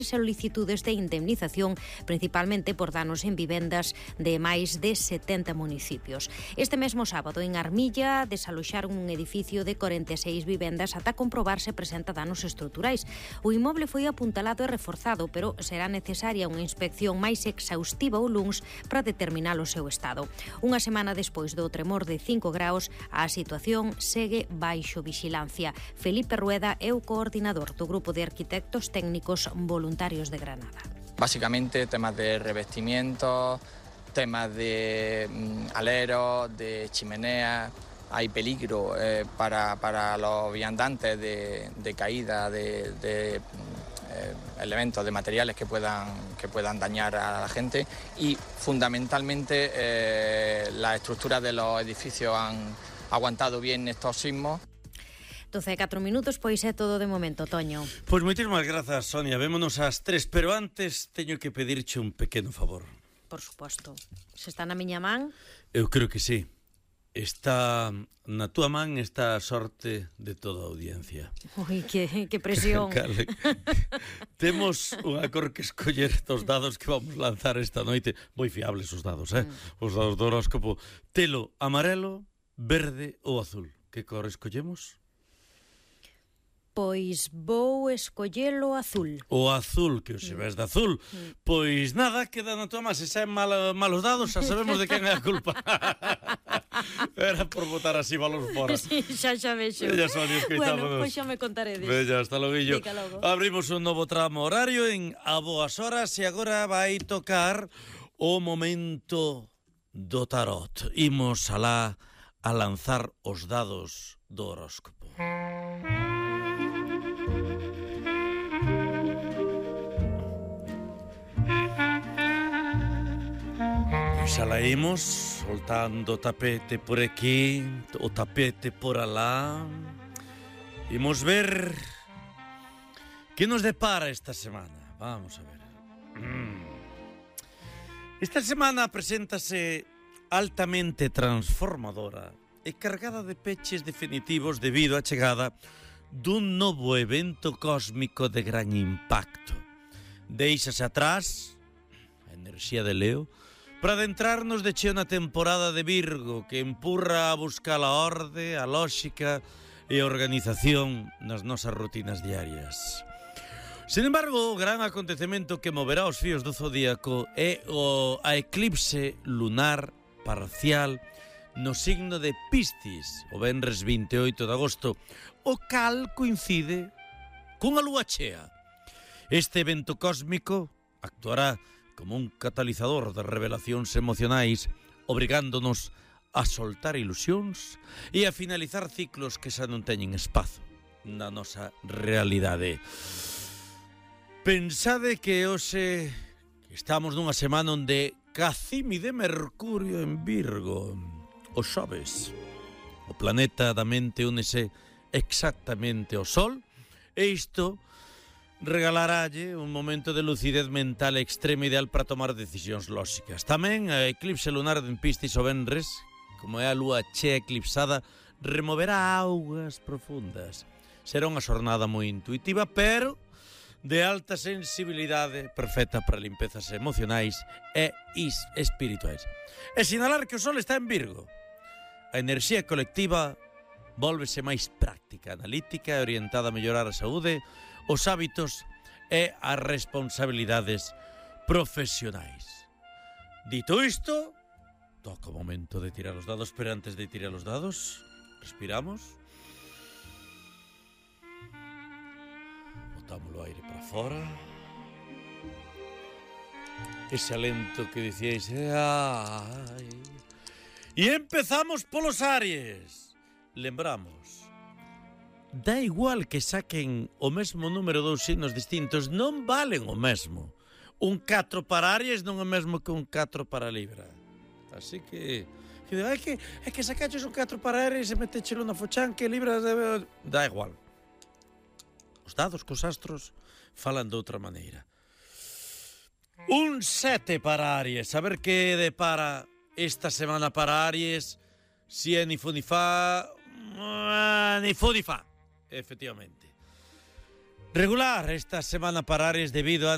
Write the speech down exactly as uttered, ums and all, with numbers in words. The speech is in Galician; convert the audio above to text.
solicitudes de indemnización, principalmente por danos en vivendas de máis de setenta municipios. Este mesmo sábado, en Armilla, desaloxaron un edificio de corenta e seis vivendas ata comprobar se presenta danos estruturais. O inmoble foi apuntalado e reforzado, pero será necesaria unha inspección máis exhaustiva o luns para determinar o seu estado. Unha semana despois do tremor de cinco graus, a situación segue baixo vixilancia. Felipe Rueda é o coordinador do Grupo de Arquitectos Técnicos Voluntarios de Granada. Básicamente temas de revestimientos, temas de mm, aleros, de chimeneas. Hay peligro eh, para, para los viandantes de, de caída de, de eh, elementos, de materiales que puedan, que puedan dañar a la gente, y fundamentalmente eh, las estructuras de los edificios han aguantado bien estos sismos. doce e catro minutos, pois é todo de momento, Toño. Pois moitísimas grazas, Sonia. Vémonos ás tres, pero antes teño que pedirche un pequeno favor. Por suposto. Se está na miña man? Eu creo que sí. Está na túa man esta sorte de toda a audiencia. Ui, que, que presión. Cale. Temos unha cor que escoller dos dados que vamos lanzar esta noite. Moi fiables os dados, eh? Mm. Os dados do horóscopo. Telo amarelo, verde ou azul. Que cor escollemos? Pois vou escollelo azul. O azul, que os ves de azul. Mm. Pois nada, queda na tua má. Se saen mal, malos dados, xa sabemos de quen é a culpa. Era por botar así balos fora. Sí, xa xa vexo. Bella, Sonia, escoitámonos. Bueno, pois xa me contaredes. Bella, hasta loguillo. Logo. Abrimos un novo tramo horario en A Boas Horas e agora vai tocar o momento do tarot. Imos alá a lanzar os dados do horóscopo. Xa la imos, soltando o tapete por aquí, o tapete por alá. Imos ver que nos depara esta semana. Vamos a ver. Esta semana preséntase altamente transformadora e cargada de peches definitivos debido á chegada dun novo evento cósmico de gran impacto. Deixase atrás a enerxía de Leo para adentrarnos de cheo na temporada de Virgo, que empurra a buscar a orde, a lógica e a organización nas nosas rutinas diarias. Sin embargo, o gran acontecemento que moverá os fíos do zodíaco é o a eclipse lunar parcial no signo de Piscis, o venres vinte e oito de agosto, o cal coincide cunha lúa chea. Este evento cósmico actuará como un catalizador de revelacións emocionais, obrigándonos a soltar ilusións e a finalizar ciclos que xa non teñen espazo na nosa realidade. Pensade que hoxe estamos nunha semana onde cacimi de Mercurio en Virgo. O xoves, o planeta da mente únese exactamente ao Sol, e isto regalarálle un momento de lucidez mental extrema ideal para tomar decisións lóxicas. Tamén a eclipse lunar de Piscis o venres, como é a lúa chea eclipsada, removerá augas profundas. Será unha xornada moi intuitiva, pero de alta sensibilidade, perfecta para limpezas emocionais e espirituais. E sinalar que o Sol está en Virgo. A enerxía colectiva vólvese máis práctica, analítica e orientada a mellorar a saúde, os hábitos e as responsabilidades profesionais. Dito isto, toca o momento de tirar os dados, pero antes de tirar os dados, respiramos. Botamos o aire para fora. Ese alento que dicíais, ai. E empezamos polos Aries. Lembramos, dá igual que saquen o mesmo número dous signos distintos, non valen o mesmo. Un catro para Aries non é o mesmo que un catro para Libra. Así que, que é que é que sacaches un catro para Aries e metéchelo na fochan que Libra debe... dá igual. Os dados cos astros falan de outra maneira. Un sete para Aries, a ver que depara esta semana para Aries, si é ni fu ni fa, ni fu ni fa. Efectivamente. Regular esta semana para Aries debido a